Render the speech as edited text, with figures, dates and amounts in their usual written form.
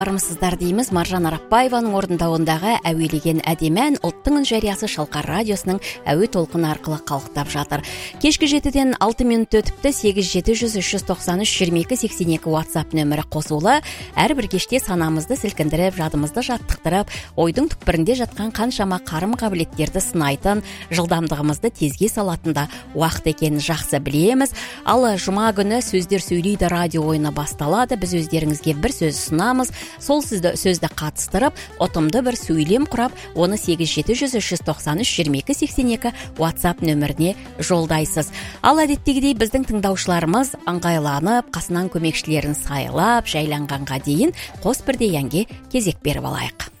Армысыздар дейміз. Маржан Арапбаеваның орындауындағы әуелеген әдемән ұлттың үн жариясы Шалқар радиосының әуе толқыны арқылы қалықтап жатыр. Кешкі 7-ден 6 минут өтіпті. 87-393-22-82 WhatsApp нөмірі қосулы. Әрбір кеште санамызды сілкіндіріп, жадымызды жаттықтырып, ойдың түкпірінде жатқан қаншама қарым қабілеттерді сынайтын, жылдамдығымызды тезге салатында уақыт екенін жақсы білеміз. Ал жұма күні сөздер сөйлейді радио ойыны басталады. Біз өздеріңізге бір сөз ұсынамыз. Сол сөзді қатыстырып, ұтымды бір сөйлем құрап, оны 87-393-22-82 WhatsApp нөміріне жолдайсыз. Ал әдеттегідей біздің тыңдаушыларымыз ыңғайланып, қасынан көмекшілерін сайлап, жайланғанға дейін қос бірдей әнге кезек беріп алайық.